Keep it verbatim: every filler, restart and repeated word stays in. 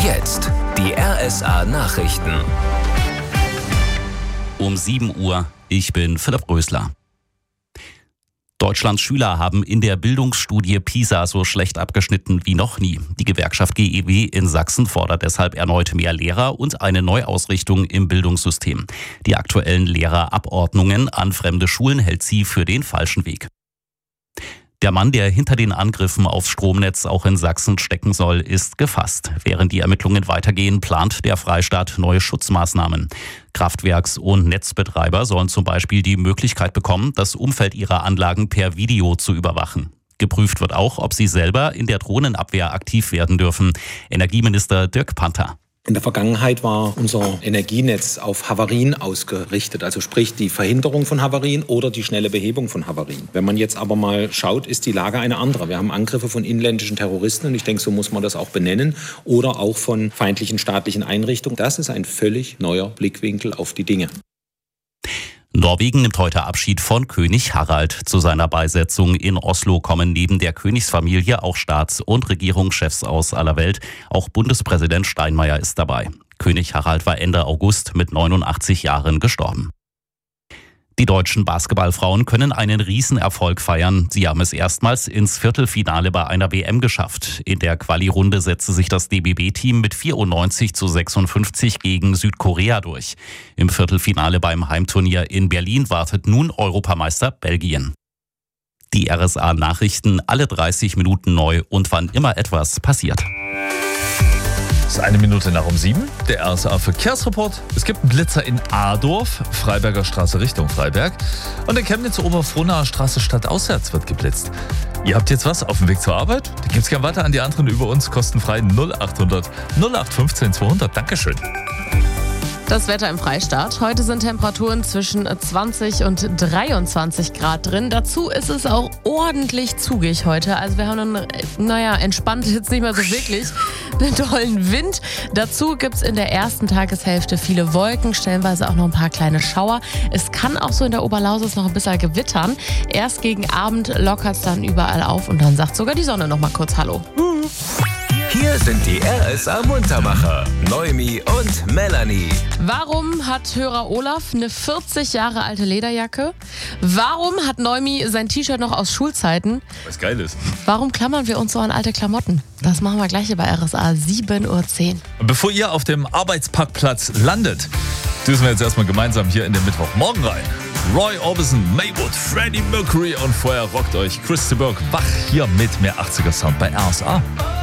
Jetzt die R S A-Nachrichten. Um sieben Uhr, ich bin Philipp Rösler. Deutschlands Schüler haben in der Bildungsstudie PISA so schlecht abgeschnitten wie noch nie. Die Gewerkschaft G E W in Sachsen fordert deshalb erneut mehr Lehrer und eine Neuausrichtung im Bildungssystem. Die aktuellen Lehrerabordnungen an fremde Schulen hält sie für den falschen Weg. Der Mann, der hinter den Angriffen aufs Stromnetz auch in Sachsen stecken soll, ist gefasst. Während die Ermittlungen weitergehen, plant der Freistaat neue Schutzmaßnahmen. Kraftwerks- und Netzbetreiber sollen zum Beispiel die Möglichkeit bekommen, das Umfeld ihrer Anlagen per Video zu überwachen. Geprüft wird auch, ob sie selber in der Drohnenabwehr aktiv werden dürfen. Energieminister Dirk Panther. In der Vergangenheit war unser Energienetz auf Havarien ausgerichtet, also sprich die Verhinderung von Havarien oder die schnelle Behebung von Havarien. Wenn man jetzt aber mal schaut, ist die Lage eine andere. Wir haben Angriffe von inländischen Terroristen und ich denke, so muss man das auch benennen, oder auch von feindlichen staatlichen Einrichtungen. Das ist ein völlig neuer Blickwinkel auf die Dinge. Norwegen nimmt heute Abschied von König Harald. Zu seiner Beisetzung in Oslo kommen neben der Königsfamilie auch Staats- und Regierungschefs aus aller Welt. Auch Bundespräsident Steinmeier ist dabei. König Harald war Ende August mit neunundachtzig Jahren gestorben. Die deutschen Basketballfrauen können einen Riesenerfolg feiern. Sie haben es erstmals ins Viertelfinale bei einer W M geschafft. In der Quali-Runde setzte sich das D B B-Team mit vierundneunzig zu sechsundfünfzig gegen Südkorea durch. Im Viertelfinale beim Heimturnier in Berlin wartet nun Europameister Belgien. Die R S A-Nachrichten alle dreißig Minuten neu und wann immer etwas passiert. Es ist eine Minute nach um sieben, der R S A-Verkehrsreport. Es gibt einen Blitzer in Adorf, Freiberger Straße Richtung Freiberg. Und in Chemnitz Oberfrohnaer Straße stadtauswärts wird geblitzt. Ihr habt jetzt was auf dem Weg zur Arbeit? Dann gibt's gerne weiter an die anderen über uns, kostenfrei null achthundert null acht fünfzehn zweihundert. Dankeschön. Das Wetter im Freistaat. Heute sind Temperaturen zwischen zwanzig und dreiundzwanzig Grad drin. Dazu ist es auch ordentlich zugig heute. Also wir haben einen, naja, entspannt jetzt nicht mehr so wirklich, einen tollen Wind. Dazu gibt es in der ersten Tageshälfte viele Wolken, stellenweise auch noch ein paar kleine Schauer. Es kann auch so in der Oberlausitz noch ein bisschen gewittern. Erst gegen Abend lockert es dann überall auf und dann sagt sogar die Sonne noch mal kurz Hallo. Hier sind die R S A-Muntermacher, Noemi und Melanie. Warum hat Hörer Olaf eine vierzig Jahre alte Lederjacke? Warum hat Noemi sein T-Shirt noch aus Schulzeiten? Was geil ist. Warum klammern wir uns so an alte Klamotten? Das machen wir gleich hier bei R S A sieben Uhr zehn. Bevor ihr auf dem Arbeitsparkplatz landet, düsen wir jetzt erstmal gemeinsam hier in den Mittwochmorgen rein. Roy Orbison, Maywood, Freddie Mercury und vorher rockt euch Chris de Burgh wach hier mit mehr achtziger Sound bei R S A.